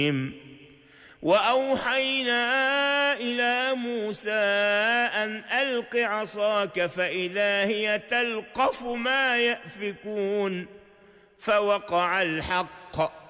وأوحينا إلى موسى أن ألق عصاك فإذا هي تلقف ما يأفكون فوقع الحق